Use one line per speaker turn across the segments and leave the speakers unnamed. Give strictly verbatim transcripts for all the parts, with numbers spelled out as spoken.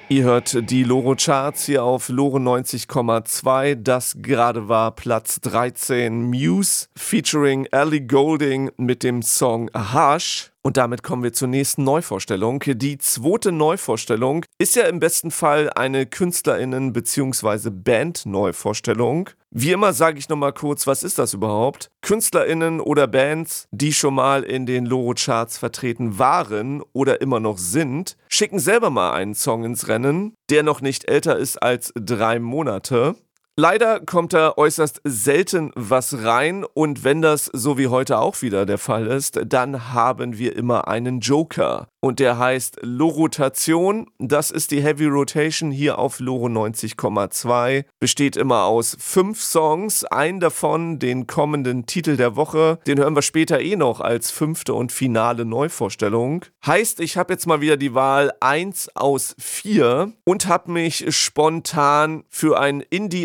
Ihr hört die Loro Charts hier auf Loro neunzig Komma zwei. Das gerade war Platz dreizehn. Muse featuring Ellie Goulding mit dem Song Hush. Und damit kommen wir zur nächsten Neuvorstellung. Die zweite Neuvorstellung ist ja im besten Fall eine KünstlerInnen- bzw. Band-Neuvorstellung. Wie immer sage ich nochmal kurz, was ist das überhaupt? KünstlerInnen oder Bands, die schon mal in den Loro-Charts vertreten waren oder immer noch sind, schicken selber mal einen Song ins Rennen, der noch nicht älter ist als drei Monate. Leider kommt da äußerst selten was rein und wenn das so wie heute auch wieder der Fall ist, dann haben wir immer einen Joker. Und der heißt Lorotation. Das ist die Heavy Rotation hier auf Loro neunzig Komma zwei. Besteht immer aus fünf Songs. Einen davon, den kommenden Titel der Woche, den hören wir später eh noch als fünfte und finale Neuvorstellung. Heißt, ich habe jetzt mal wieder die Wahl eins aus vier und habe mich spontan für ein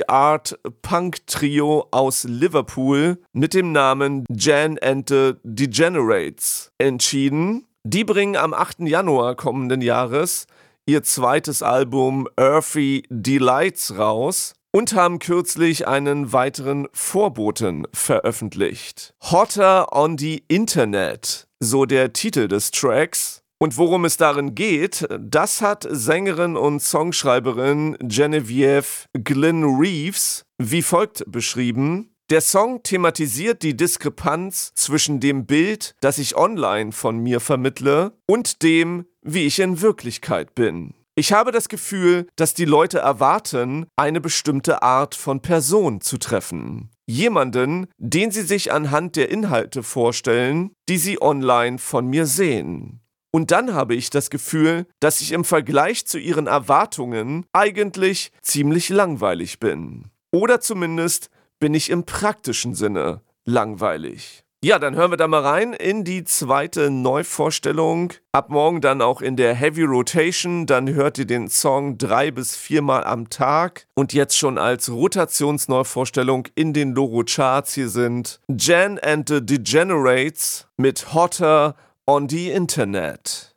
Indie-Art-Punk-Trio aus Liverpool mit dem Namen Jan and the Degenerates entschieden. Die bringen am achten Januar kommenden Jahres ihr zweites Album Earthy Delights raus und haben kürzlich einen weiteren Vorboten veröffentlicht. Hotter on the Internet, so der Titel des Tracks. Und worum es darin geht, das hat Sängerin und Songschreiberin Genevieve Glynn Reeves wie folgt beschrieben. Der Song thematisiert die Diskrepanz zwischen dem Bild, das ich online von mir vermittle, und dem, wie ich in Wirklichkeit bin. Ich habe das Gefühl, dass die Leute erwarten, eine bestimmte Art von Person zu treffen. Jemanden, den sie sich anhand der Inhalte vorstellen, die sie online von mir sehen. Und dann habe ich das Gefühl, dass ich im Vergleich zu ihren Erwartungen eigentlich ziemlich langweilig bin. Oder zumindest bin ich im praktischen Sinne langweilig. Ja, dann hören wir da mal rein in die zweite Neuvorstellung. Ab morgen dann auch in der Heavy Rotation. Dann hört ihr den Song drei bis viermal am Tag. Und jetzt schon als Rotationsneuvorstellung in den Loro Charts. Hier sind Jan and the Degenerates mit Hotter on the Internet.